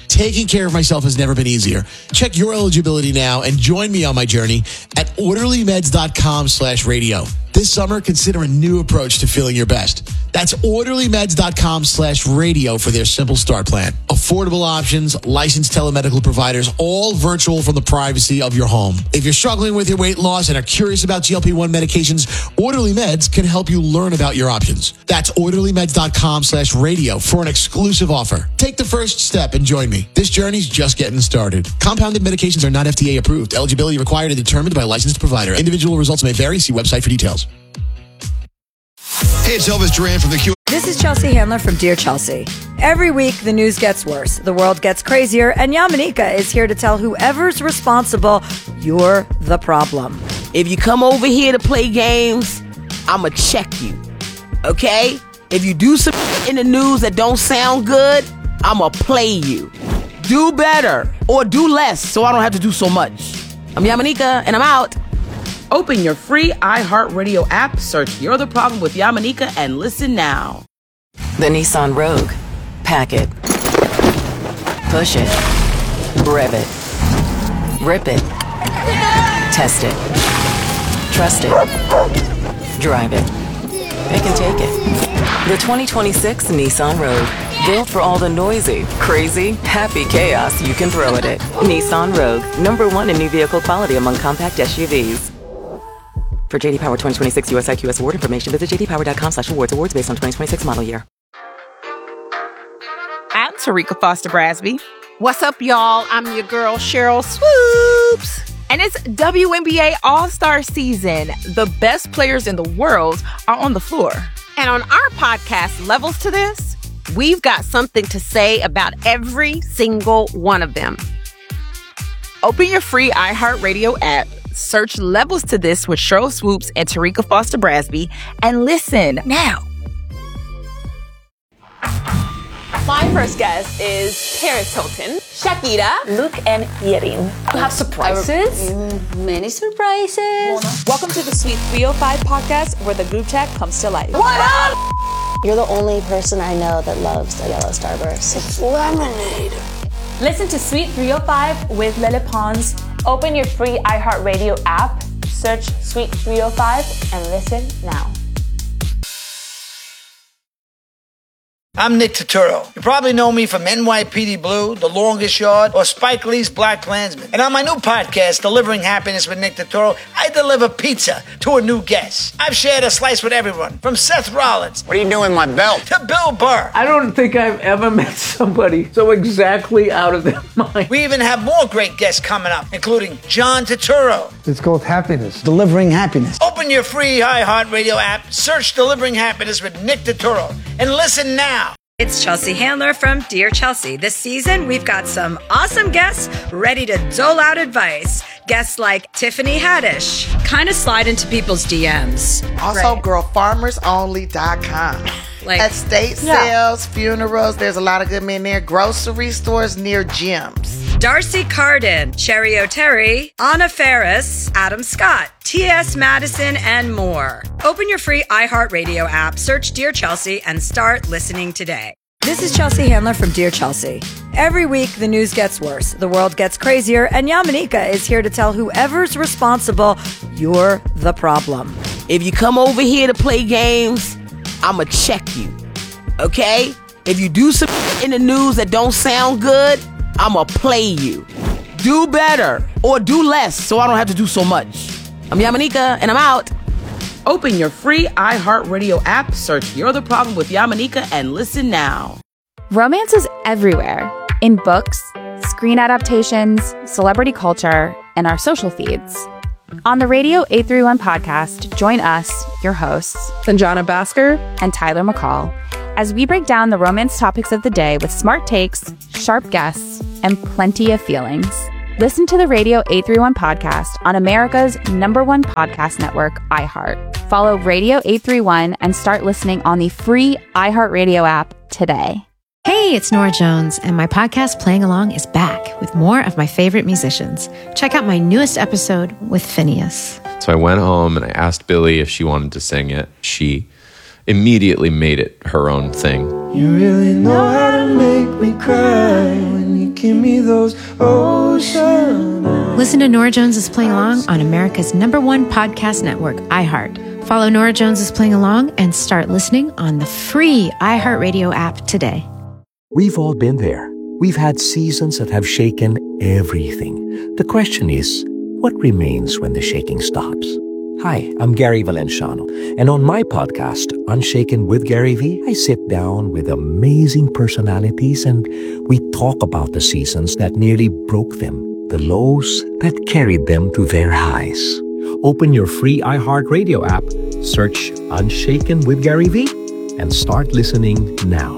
taking care of myself has never been easier. Check your eligibility now and join me on my journey at orderly meds dot com slash radio. This summer, consider a new approach to feeling your best. That's orderly meds dot com slash radio for their simple start plan. Affordable options, licensed telemedical providers, all virtual from the privacy of your home. If you're struggling with your weight loss and are curious about G L P one medications, Orderly Meds can help you learn about your options. That's orderly meds dot com slash radio for an exclusive offer. Take the first step and join me. This journey's just getting started. Compounded medications are not F D A approved. Eligibility required and determined by a licensed provider. Individual results may vary. See website for details. Hey, it's Elvis Duran from the Q. This is Chelsea Handler from Dear Chelsea. Every week, the news gets worse, the world gets crazier, and Yamanika is here to tell whoever's responsible, you're the problem. If you come over here to play games, I'ma check you, okay? If you do some in the news that don't sound good, I'ma play you. Do better, or do less, so I don't have to do so much. I'm Yamanika, and I'm out. Open your free iHeartRadio app, search You're the Problem with Yamanika, and listen now. The Nissan Rogue. Pack it. Push it. Rev it. Rip it. Test it. Trust it. Drive it. Pick and take it. The twenty twenty-six Nissan Rogue. Built for all the noisy, crazy, happy chaos you can throw at it. Nissan Rogue. Number one in new vehicle quality among compact S U Vs. For J D Power twenty twenty-six U S I Q S award information, visit j d power dot com slash awards. Awards based on twenty twenty-six model year. I'm Tarika Foster Brasby. What's up, y'all? I'm your girl, Cheryl Swoops. And it's W N B A All-Star season. The best players in the world are on the floor. And on our podcast, Levels to This, we've got something to say about every single one of them. Open your free iHeartRadio app, search Levels to This with Cheryl Swoops and Tarika Foster Brasby, and listen now. My first guest is Paris Hilton, Shakira, Luke, and Yerin. You have surprises? Many surprises. Welcome to the Sweet three oh five podcast, where the group chat comes to life. What up? You're the only person I know that loves a yellow starburst. It's lemonade. Listen to Sweet three oh five with Lele Pons. Open your free iHeartRadio app, search Sweet three oh five, and listen now. I'm Nick Turturro. You probably know me from N Y P D Blue, The Longest Yard, or Spike Lee's Black Klansman. And on my new podcast, Delivering Happiness with Nick Turturro, I deliver pizza to a new guest. I've shared a slice with everyone, from Seth Rollins. What are you doing with my belt? To Bill Burr. I don't think I've ever met somebody so exactly out of their mind. We even have more great guests coming up, including John Turturro. It's called Happiness. Delivering Happiness. Open your free iHeartRadio app, search Delivering Happiness with Nick Turturro, and listen now. It's Chelsea Handler from Dear Chelsea. This season, we've got some awesome guests ready to dole out advice. Guests like Tiffany Haddish, kind of slide into people's D Ms. Also, right. girl farmers only dot com. Like estate sales, yeah. funerals, there's a lot of good men there. Grocery stores near gyms. Darcy Carden, Cherry O'Terry, Anna Ferris, Adam Scott, T S Madison, and more. Open your free iHeartRadio app, search Dear Chelsea, and start listening today. This is Chelsea Handler from Dear Chelsea. Every week, the news gets worse, the world gets crazier, and Yamanika is here to tell whoever's responsible, you're the problem. If you come over here to play games, I'ma check you, okay? If you do some in the news that don't sound good, I'ma play you. Do better, or do less, so I don't have to do so much. I'm Yamanika, and I'm out. Open your free iHeartRadio app, search You're the Problem with Yamanika, and listen now. Romance is everywhere. In books, screen adaptations, celebrity culture, and our social feeds. On the Radio eight thirty-one podcast, join us, your hosts, Sanjana Bhaskar and Tyler McCall, as we break down the romance topics of the day with smart takes, sharp guests, and plenty of feelings. Listen to the Radio eight thirty-one podcast on America's number one podcast network, iHeart. Follow Radio eight thirty-one and start listening on the free iHeartRadio app today. Hey, it's Nora Jones, and my podcast Playing Along is back with more of my favorite musicians. Check out my newest episode with Phineas. So I went home and I asked Billy if she wanted to sing it. She immediately made it her own thing. You really know how to make me cry when you give me those ocean eyes. Listen to Nora Jones is Playing Along on America's number one podcast network, iHeart. Follow Nora Jones is Playing Along and start listening on the free iHeartRadio app today. We've all been there. We've had seasons that have shaken everything. The question is, what remains when the shaking stops? Hi, I'm Gary Valenciano, and on my podcast, Unshaken with Gary V, I sit down with amazing personalities and we talk about the seasons that nearly broke them, the lows that carried them to their highs. Open your free iHeartRadio app, search Unshaken with Gary V, and start listening now.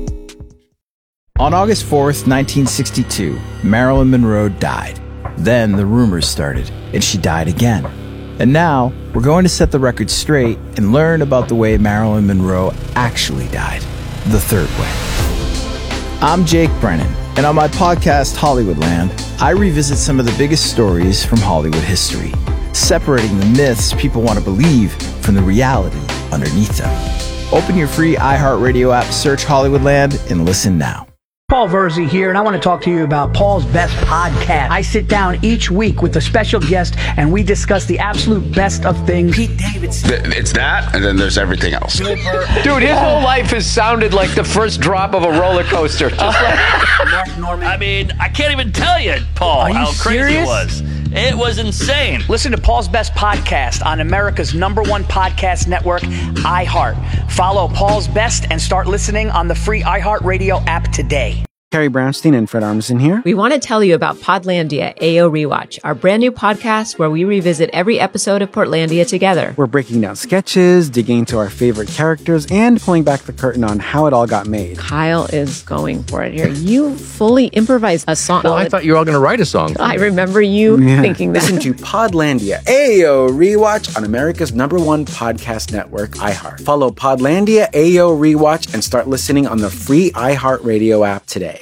On August fourth, nineteen sixty-two, Marilyn Monroe died. Then the rumors started, and she died again. And now, we're going to set the record straight and learn about the way Marilyn Monroe actually died, the third way. I'm Jake Brennan, and on my podcast, Hollywoodland, I revisit some of the biggest stories from Hollywood history, separating the myths people want to believe from the reality underneath them. Open your free iHeartRadio app, search Hollywoodland, and listen now. Paul Verzi here, and I want to talk to you about Paul's Best Podcast. I sit down each week with a special guest, and we discuss the absolute best of things. Pete Davidson. It's that, and then there's everything else. Dude, his whole life has sounded like the first drop of a roller coaster. Just like Mark Norman. I mean, I can't even tell you, Paul, Are you how crazy serious? it was. It was insane. Listen to Paul's Best Podcast on America's number one podcast network, iHeart. Follow Paul's Best and start listening on the free iHeartRadio app today. Carrie Brownstein and Fred Armisen here. We want to tell you about Podlandia A O Rewatch, our brand new podcast where we revisit every episode of Portlandia together. We're breaking down sketches, digging into our favorite characters, and pulling back the curtain on how it all got made. Kyle is going for it here. You fully improvised a song. Well, I thought you were all going to write a song. I remember you Yeah. thinking that. Listen to Podlandia A O Rewatch on America's number one podcast network, iHeart. Follow Podlandia A O Rewatch and start listening on the free iHeartRadio app today.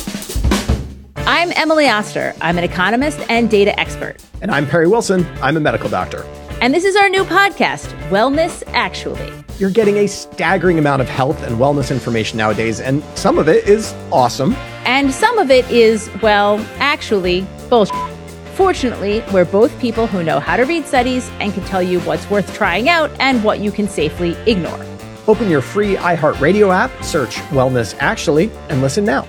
I'm Emily Oster. I'm an economist and data expert. And I'm Perry Wilson. I'm a medical doctor. And this is our new podcast, Wellness Actually. You're getting a staggering amount of health and wellness information nowadays, and some of it is awesome. And some of it is, well, actually, bullshit. Fortunately, we're both people who know how to read studies and can tell you what's worth trying out and what you can safely ignore. Open your free iHeartRadio app, search Wellness Actually, and listen now.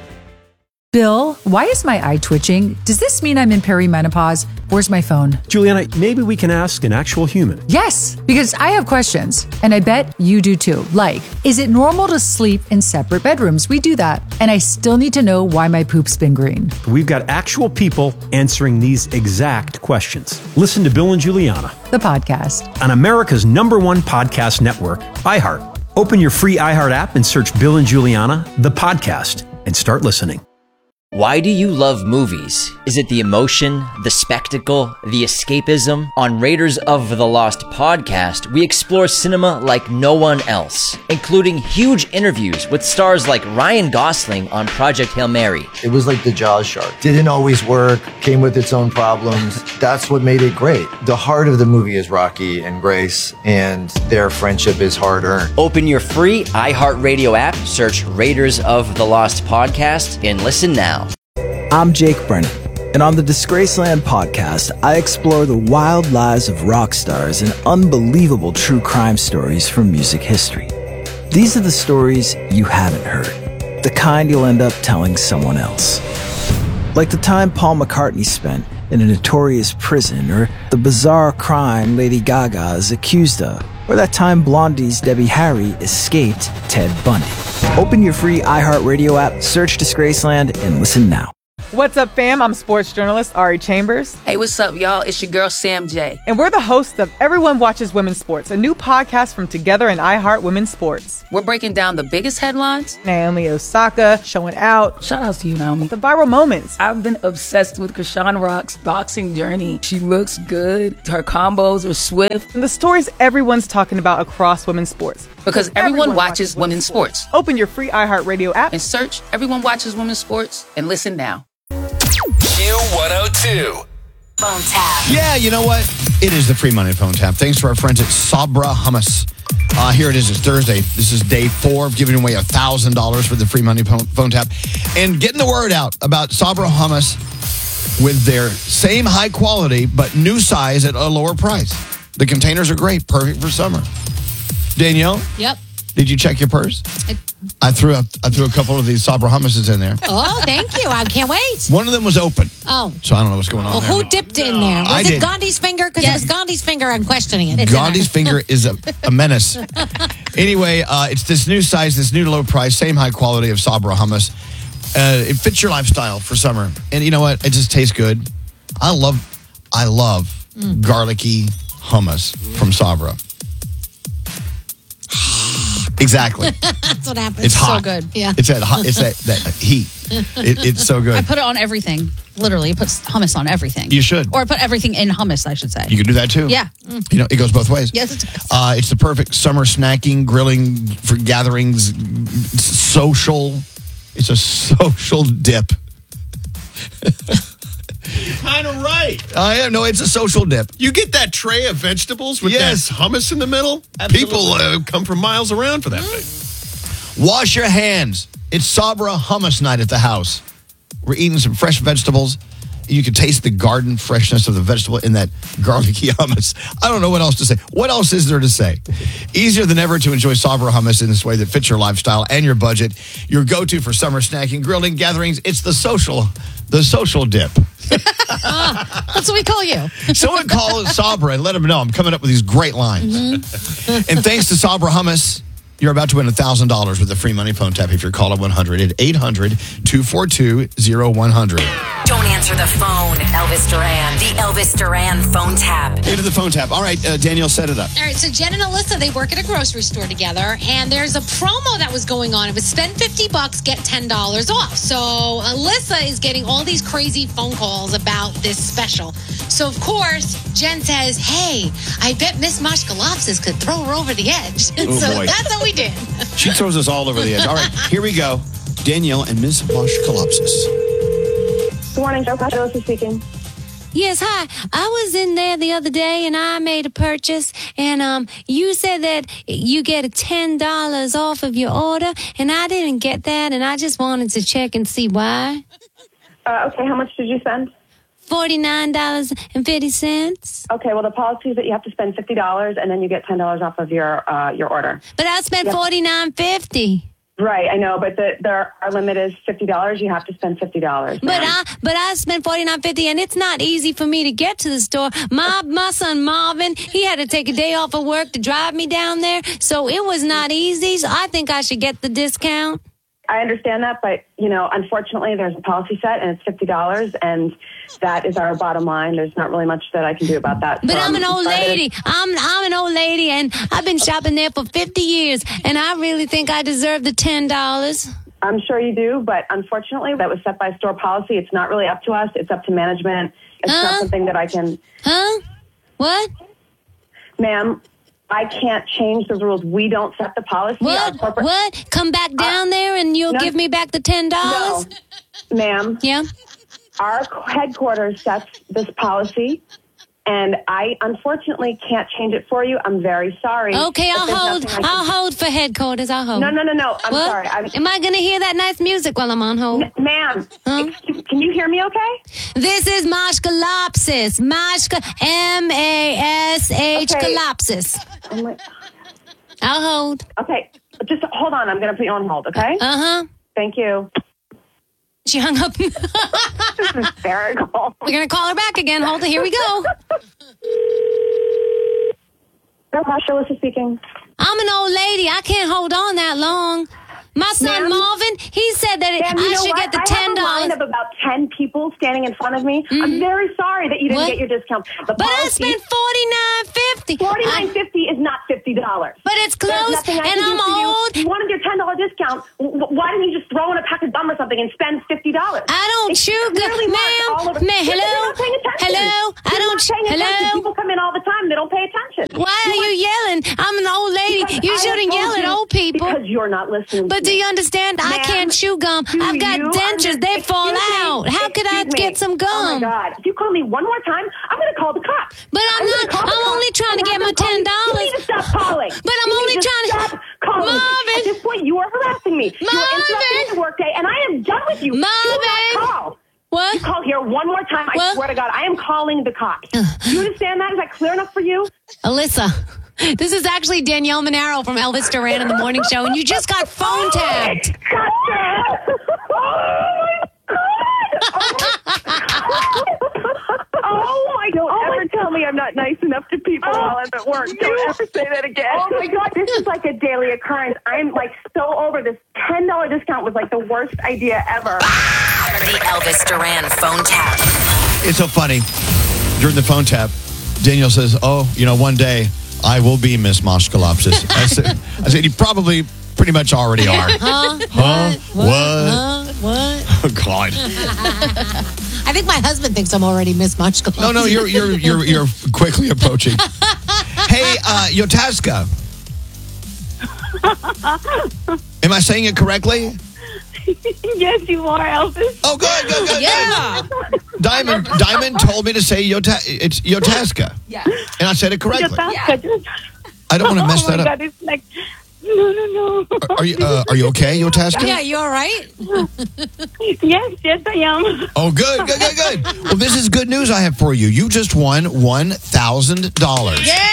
Bill, why is my eye twitching? Does this mean I'm in perimenopause? Where's my phone? Juliana, maybe we can ask an actual human. Yes, because I have questions, and I bet you do too. Like, is it normal to sleep in separate bedrooms? We do that, and I still need to know why my poop's been green. We've got actual people answering these exact questions. Listen to Bill and Juliana, The podcast. on America's number one podcast network, iHeart. Open your free iHeart app and search Bill and Juliana, the podcast, and start listening. Why do you love movies? Is it the emotion, the spectacle, the escapism? On Raiders of the Lost podcast, we explore cinema like no one else, including huge interviews with stars like Ryan Gosling on Project Hail Mary. It was like the Jaws shark. Didn't always work, came with its own problems. That's what made it great. The heart of the movie is Rocky and Grace, and their friendship is hard-earned. Open your free iHeartRadio app, search Raiders of the Lost podcast, and listen now. I'm Jake Brennan, and on the Disgraceland podcast, I explore the wild lives of rock stars and unbelievable true crime stories from music history. These are the stories you haven't heard, the kind you'll end up telling someone else. Like the time Paul McCartney spent in a notorious prison, or the bizarre crime Lady Gaga is accused of, or that time Blondie's Debbie Harry escaped Ted Bundy. Open your free iHeartRadio app, search Disgraceland, and listen now. What's up, fam? I'm sports journalist Ari Chambers. Hey, what's up, y'all? It's your girl, Sam J. And we're the hosts of Everyone Watches Women's Sports, a new podcast from Together and iHeart Women's Sports. We're breaking down the biggest headlines. Naomi Osaka showing out. Shout out to you, Naomi. The viral moments. I've been obsessed with Krishan Rock's boxing journey. She looks good. Her combos are swift. And the stories everyone's talking about across women's sports. Because everyone, everyone watches, watches women's sports. sports. Open your free iHeartRadio app and search Everyone Watches Women's Sports and listen now. Q one oh two. Phone tap. Yeah, you know what? It is the free money phone tap. Thanks to our friends at Sabra Hummus. Uh, here it is. It's Thursday. This is day four of giving away one thousand dollars for the free money phone, phone tap. And getting the word out about Sabra Hummus with their same high quality, but new size at a lower price. The containers are great. Perfect for summer. Danielle? Yep. Did you check your purse? It, I threw a, I threw a couple of these Sabra hummuses in there. oh, thank you. I can't wait. One of them was open. Oh. So I don't know what's going on Well, there. who dipped in there? Was I it did. Gandhi's finger? Because yes. it was Gandhi's finger. I'm questioning it. Gandhi's finger is a, a menace. Anyway, uh, it's this new size, this new low price, same high quality of Sabra hummus. Uh, it fits your lifestyle for summer. And you know what? It just tastes good. I love, I love mm. garlicky hummus from Sabra. Exactly. That's what happens. It's hot. So good. Yeah. It's that hot. It's that, that heat. It, it's so good. I put it on everything. Literally, it puts hummus on everything. You should. Or I put everything in hummus, I should say. You can do that too. Yeah. Mm. You know, it goes both ways. Yes, it does. Uh, it's the perfect summer snacking, grilling for gatherings, social. It's a social dip. Kind of right. I uh, know it's a social dip. You get that tray of vegetables with Yes. that hummus in the middle. Absolutely. People uh, come from miles around for that thing. Wash your hands. It's Sabra hummus night at the house. We're eating some fresh vegetables. You can taste the garden freshness of the vegetable in that garlicky hummus. I don't know what else to say. What else is there to say? Easier than ever to enjoy Sabra hummus in this way that fits your lifestyle and your budget. Your go-to for summer snacking, grilling, gatherings. It's the social, the social dip. uh, that's what we call you. Someone call Sabra and let them know I'm coming up with these great lines. Mm-hmm. And thanks to Sabra hummus, you're about to win one thousand dollars with a free money phone tap if you're calling one hundred at eight hundred, two four two, oh one hundred. Don't answer the phone, Elvis Duran. The Elvis Duran phone tap. Into the phone tap. All right, uh, Danielle, set it up. All right, so Jen and Alyssa, they work at a grocery store together, and there's a promo that was going on. It was spend fifty bucks, get ten dollars off. So Alyssa is getting all these crazy phone calls about this special. So, of course, Jen says, hey, I bet Miss Moshkalopsis could throw her over the edge. Oh, so boy. that's what we did. She throws us all over the edge. All right, here we go. Danielle and Miss Moshkalopsis. Good morning, Joe. Alyssa speaking. Yes, hi. I was in there the other day and I made a purchase, and um, you said that you get a ten dollars off of your order, and I didn't get that, and I just wanted to check and see why. Uh, okay, how much did you spend? forty-nine dollars and fifty cents. Okay, well, the policy is that you have to spend fifty dollars, and then you get ten dollars off of your uh, your order. But I spent yep. forty-nine fifty. Right, I know, but the, the our limit is fifty dollars. You have to spend fifty dollars. But I but I spent forty-nine fifty, and it's not easy for me to get to the store. My my son Marvin, he had to take a day off of work to drive me down there, so it was not easy. So I think I should get the discount. I understand that, but, you know, unfortunately, there's a policy set, and it's fifty dollars, and that is our bottom line. There's not really much that I can do about that. But so I'm an old sorry lady. to- I'm I'm an old lady, and I've been shopping there for fifty years, and I really think I deserve the ten dollars. I'm sure you do, but unfortunately, that was set by store policy. It's not really up to us. It's up to management. It's Huh? not something that I can... Huh? What? Ma'am, I can't change the rules. We don't set the policy. Our What? corporate- What? Come back down there, and you'll no. give me back the ten dollars? No, ma'am. Yeah? Our headquarters sets this policy, and I unfortunately can't change it for you. I'm very sorry. Okay, But I'll there's hold. nothing I I'll can- hold for headquarters. I'll hold. No, no, no, no. I'm What? sorry. I'm, Am I going to hear that nice music while I'm on hold? N- ma'am, Huh? excuse- can you hear me okay? This is Moshkalopsis. Moshka, M A S H Okay. Kalopsis. Oh my- I'll hold. Okay, just hold on. I'm going to put you on hold, okay? Uh-huh. Thank you. She hung up. This is hysterical. We're going to call her back again. Hold it. Here we go. Alyssa speaking. I'm an old lady. I can't hold on that long. My son Ma'am? Marvin, he said that Ma'am, I you know should what? get the I ten have a line dollars. of about ten people standing in front of me. I'm very sorry that you didn't What? get your discount. The But I policy- spent forty-nine fifty. forty-nine fifty is not fifty dollars. But it's There's close, nothing I and can do I'm for you. old. You wanted your ten dollars discount. discount, w- why didn't you just throw in a pack of gum or something and spend fifty dollars? I don't It's chew gum, clearly marked all ma'am. over- Ma'am, You're hello? not paying attention. Hello? I You're don't not ch- paying attention. hello? People come in all the time. They don't pay attention. Why are you yelling? I'm an old lady. Because You I shouldn't have yell told at you old people. Because you're not listening But to do me. you understand? I Ma'am, can't chew gum. do I've got you dentures. They under- fall excuse me, out. How could I excuse me. get some Oh, my gum? God. If you call me one more time, I'm going to call the cops. But I'm gonna not. call the I'm cops only trying to and get have my them call ten me. You dollars. need to stop calling. But I'm You only need to trying to- stop calling. Marvin. At this point, you are harassing me. You are interrupting Marvin. the workday, and I am done with you. Do Marvin. not call. What? You call here one more time. I What? swear to God, I am calling the cops. Do you understand that? Is that clear enough for you? Alyssa, this is actually Danielle Monaro from Elvis Duran in the Morning Show, and you just got phone tapped. Shut up! Oh my God! Don't ever tell me I'm not nice enough to people while I'm at work. Don't ever say that again. Oh my God, this is like a daily occurrence. I'm like so over this. ten dollars discount was like the worst idea ever. The Elvis Duran phone tap. It's so funny. During the phone tap, Daniel says, oh, you know, one day I will be Miss Moshkalopsis. I said, I said, you probably pretty much already are. Huh? Huh? What? Huh? What? Oh, God. I think my husband thinks I'm already Miss Mushkalopsis. No, no, you're you're you're you're quickly approaching. Hey, uh, Yotaska. Am I saying it correctly? Yes, you are, Elvis. Oh, good, good, good. Yeah. Diamond Diamond told me to say Yota it's Yotaska. Yeah. And I said it correctly. Yotaska, just- I don't want to mess oh my that up. God, it's like, no, no, no. Are, are you uh, are you okay, Yotaska? Yeah, you all right? Yes, yes, I am. Oh, good, good, good, good. Well, this is good news I have for you. You just won one thousand dollars. Yeah.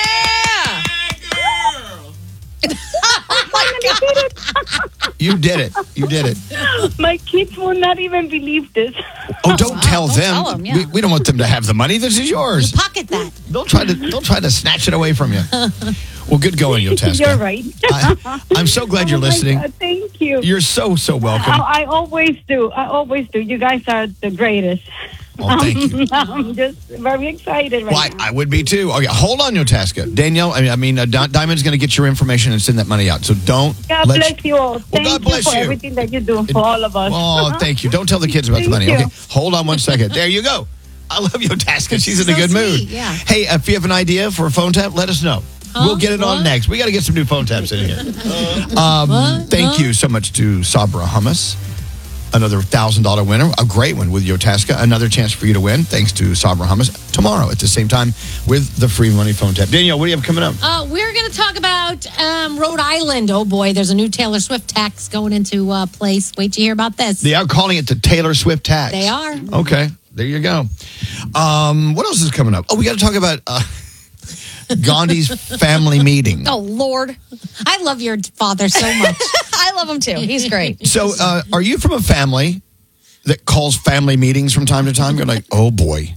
You did it. You did it. My kids will not even believe this. Oh, don't tell Don't them. tell 'em, yeah. we, we don't want them to have the money. This is yours. Pocket that. They'll try to they'll try to snatch it away from you. Well, good going, Yotaska. You're right. I, I'm so glad you're Oh my listening. God, thank you. You're so so welcome. I, I always do. I always do. You guys are the greatest. Oh, thank you. I'm just very excited right Well, now. I, I would be too. Okay, hold on, Yotaska. Danielle, I mean, I mean uh, Di- Diamond's going to get your information and send that money out. So don't. God let bless you all. Thank God you bless for you. everything that you do for all of us. Oh, thank you. Don't tell the kids about the Thank money. you. Okay, hold on one second. There you go. I love Yotaska. She's in a So good mood. sweet, yeah. Hey, if you have an idea for a phone tap, let us know. Huh? We'll get it on What? next. We got to get some new phone taps in here. Um, What? thank Huh? you so much to Sabra Hummus. Another one thousand dollars winner. A great one with Yotaska. Another chance for you to win thanks to Sabra Hummus tomorrow at the same time with the free money phone tap. Danielle, what do you have coming up? Uh, we're going to talk about um, Rhode Island. Oh, boy, there's a new Taylor Swift tax going into uh, place. Wait to hear about this. They are calling it the Taylor Swift tax. They are. Okay, there you go. Um, what else is coming up? Oh, we got to talk about uh, Gandhi's family meeting. Oh, Lord. I love your father so much. I love him too. He's great. So, uh, are you from a family that calls family meetings from time to time? You're like, oh boy,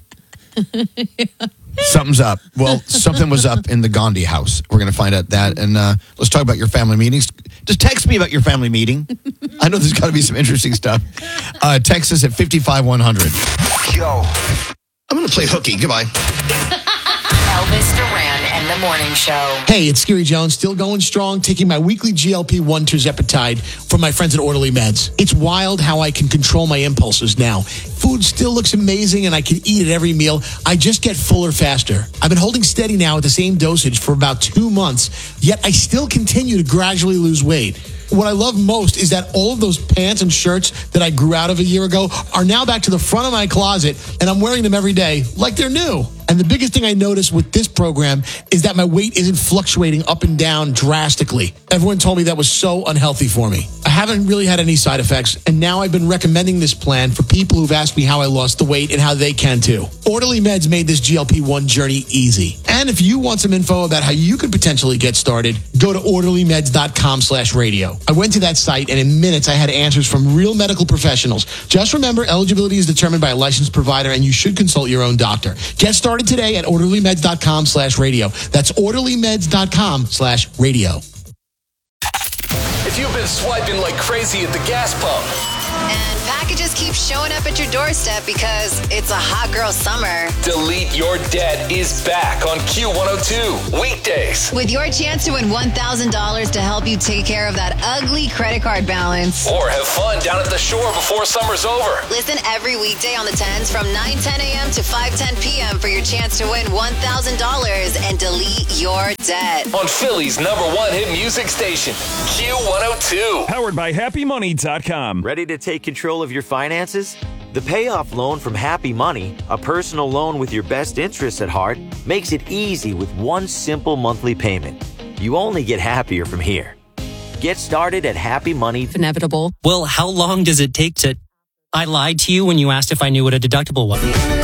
something's up. Well, something was up in the Gandhi house. We're going to find out that, and uh, let's talk about your family meetings. Just text me about your family meeting. I know there's got to be some interesting stuff. Uh, text us at fifty-five one hundred. Yo, I'm going to play hooky. Goodbye. Elvis Duran and the Morning Show. Hey, it's Scary Jones, still going strong, taking my weekly G L P one tirzepatide from my friends at Orderly Meds. It's wild how I can control my impulses now. Food still looks amazing and I can eat at every meal. I just get fuller faster. I've been holding steady now at the same dosage for about two months, yet I still continue to gradually lose weight. What I love most is that all of those pants and shirts that I grew out of a year ago are now back to the front of my closet, and I'm wearing them every day like they're new. And the biggest thing I noticed with this program is that my weight isn't fluctuating up and down drastically. Everyone told me that was so unhealthy for me. I haven't really had any side effects, and now I've been recommending this plan for people who've asked me how I lost the weight and how they can too. Orderly Meds made this G L P one journey easy. And if you want some info about how you could potentially get started, go to orderlymeds.com slash radio. I went to that site, and in minutes I had answers from real medical professionals. Just remember, eligibility is determined by a licensed provider, and you should consult your own doctor. Get started today at orderlymeds.com slash radio. That's orderlymeds.com slash radio. If you've been swiping like crazy at the gas pump, And packages keep showing up at your doorstep because it's a hot girl summer. Delete Your Debt is back on Q one oh two weekdays. With your chance to win one thousand dollars to help you take care of that ugly credit card balance. Or have fun down at the shore before summer's over. Listen every weekday on the tens from nine ten a.m. to five ten p.m. for your chance to win one thousand dollars and delete your debt. On Philly's number one hit music station, Q one oh two. Powered by Happy Money dot com. Ready to take control of your finances? The payoff loan from Happy Money, a personal loan with your best interests at heart, makes it easy with one simple monthly payment. You only get happier from here. Get started at Happy Money. Inevitable. Well, how long does it take to... I lied to you when you asked if I knew what a deductible was.